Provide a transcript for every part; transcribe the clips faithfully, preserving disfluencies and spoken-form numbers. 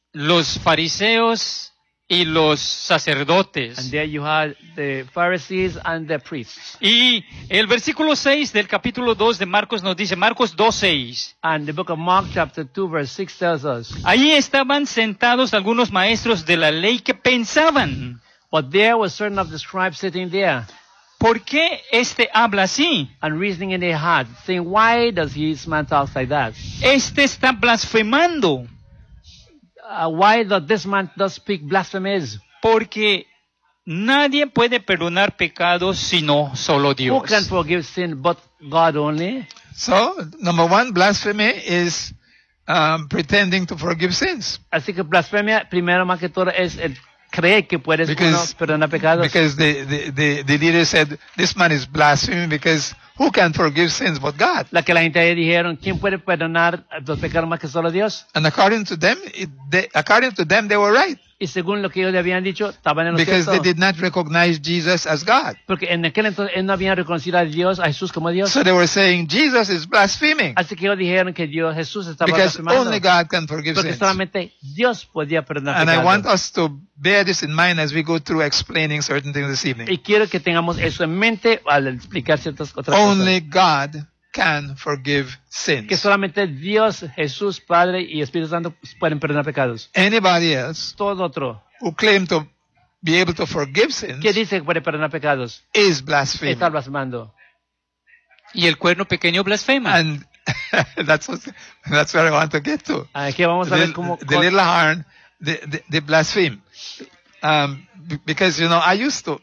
los fariseos y los sacerdotes. And there you had the Pharisees and the priests. Y el versículo seis del capítulo dos de Marcos nos dice, Marcos dos seis. And the book of Mark chapter two verse six tells us, Allí estaban sentados algunos maestros de la ley que pensaban, but there was certain of the scribes sitting there, ¿por qué este habla así? and reasoning in their heart, saying, why does this man talk like that? Este está blasfemando, Uh, why does this man does speak blasphemies? porque nadie puede perdonar pecados sino solo Who Dios. can forgive sin but God only? So, number one, blasphemy is um, pretending to forgive sins. Así que blasfemia, primero más que todo, es el creer que puedes uno Because, perdonar pecados. because the, the, the, the leader said, this man is blaspheming because who can forgive sins but God? La que la gente dijeron, ¿quién puede perdonar los pecados más que solo Dios? And according to them, it, they, according to them, they were right. Y según lo que ellos le habían dicho, estaban en lo Because cierto. they did not recognize Jesus as God. Porque en aquel entonces él no había reconocido a Dios, a Jesús como Dios. So they were saying, Jesus is blaspheming. Así que ellos dijeron que Dios, Jesús estaba Because blasfemando. only God can forgive Porque sins. solamente Dios podía perdonar And I want pecados. us to bear this in mind as we go through explaining certain things this evening. Y quiero que tengamos eso en mente al explicar ciertas otras Only cosas. God can forgive Que sins. solamente Dios, Jesús, Padre y Espíritu Santo pueden perdonar pecados. Anybody else Todo otro who claim to be able to forgive sins que dice que puede perdonar pecados is blaspheming. está blasfemando. Y el cuerno pequeño blasfema. And that's what, that's where I want to get to. Aquí vamos a ver The, cómo... the little horn, they, they, they blaspheme. Um, b- because, you know, I used to,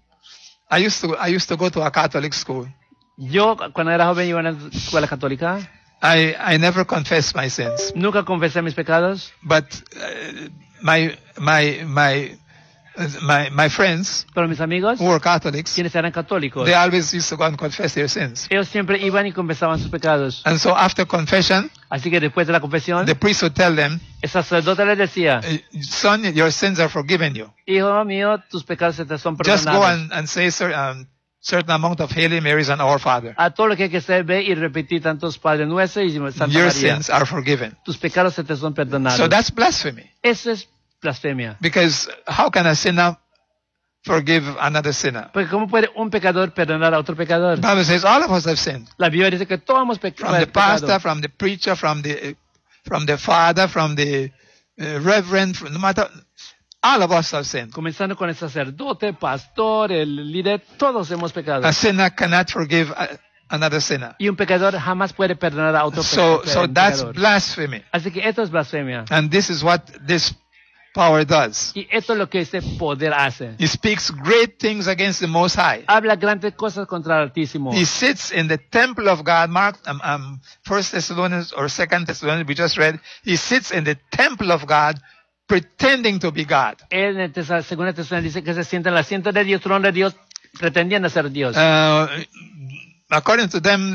I used to, I used to go to a Catholic school. Yo, cuando era joven, iba a una escuela católica. I, I never confessed my sins, Nunca confesé mis pecados. but uh, my, my, my, uh, my, my friends Pero mis amigos, who were Catholics, quienes eran católicos, they always used to go and confess their sins. ellos siempre iban y confesaban sus pecados. And so after confession, Así que después de la confesión, the priest would tell them, el sacerdote les decía, "Uh, son, your sins are forgiven you. hijo mío, tus pecados se te son Just go perdonados. and, and say cer- um, certain amount of Hail Marys and Our Father. A todo lo que hay que hacer, ve y repetir tantos Padre Nuestro y Santa Your María. sins are forgiven. Tus pecados se te son perdonados. So that's blasphemy. Eso es blasfemia. Because how can a sinner forgive another sinner? Porque ¿cómo puede un pecador perdonar a otro pecador? The Bible says all of us have sinned. La Biblia dice que todos hemos pe- From the pecado. pastor, from the preacher, from the, from the father, from the uh, reverend, from, no matter, all of us have sinned. Comenzando con el sacerdote, pastor, el líder, todos hemos pecado. A sinner cannot forgive a, another sinner. Y un pecador jamás puede perdonar a otro pe- So, pe- so that's pecador. blasphemy. Así que esto es blasfemia. And this is what this power does. Y esto es lo que este poder hace. He speaks great things against the Most High. Habla grandes cosas contra el Altísimo. He sits in the temple of God. Mark, um, um, First Thessalonians or Second Thessalonians, we just read. He sits in the temple of God, pretending to be God. Él en la segunda Tesalonicenses dice que se sienta en el asiento de Dios, trono de Dios, pretendiendo ser Dios. Uh, according to them,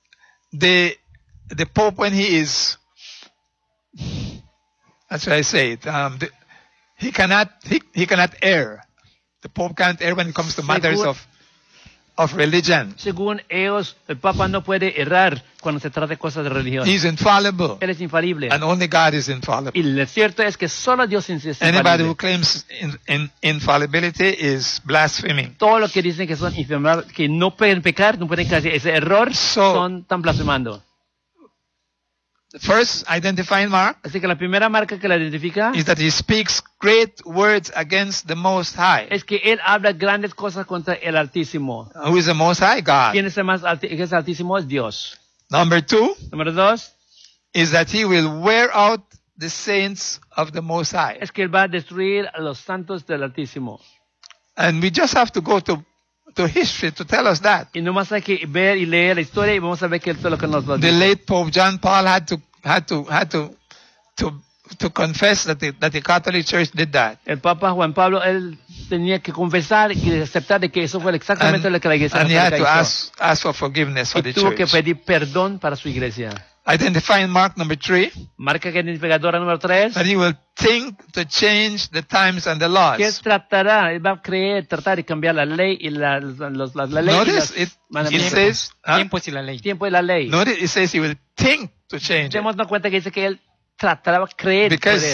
the the Pope, when he is, that's why I say it. Um, the, he cannot he, he cannot err. The Pope can't err when it comes to matters Según- of of religion. Según ellos, el Papa no puede errar cuando se trata de cosas de religión. He's infallible, Él es infalible. and only God is infallible. Y lo cierto es que solo Dios es Anybody infalible. who claims in, in, infallibility is blaspheming. Todo lo que dicen que son infirmar, que no pueden pecar, no pueden caer ese error, So- son tan blasfemando. First, identifying Mark Así que la primera marca que la identifica is that he speaks great words against the Most High. es que él habla grandes cosas contra el Altísimo. Who is the Most High? God. ¿Quién es el más alti- que es Altísimo? Es Dios. Number two Número dos, is that he will wear out the saints of the Most High. es que él va a destruir a los santos del Altísimo. And we just have to go to, to history to tell us that. Y nomás hay que ver y leer la historia y vamos a ver que esto es lo que nos va a The decir. late Pope John Paul had to had to had to to to confess that the, that the Catholic Church did that. El Papa Juan Pablo, él tenía que confesar y aceptar de que eso fue exactamente And, lo que la iglesia and he had to católica hizo. ask ask for forgiveness for Y the tuvo que church. pedir perdón para su iglesia. Identifying Mark number three, Marca que identificadora número tres, that he will think to change the times and the laws. que él tratará, él va a creer, tratar de cambiar la ley y la, los- la, la ley y Notice los it, it mandamientos. says, huh? Tiempos y la ley. Tiempo y la ley. Notice it says he will think to change it. Demos cuenta que dice que él tratará de creer Because poder.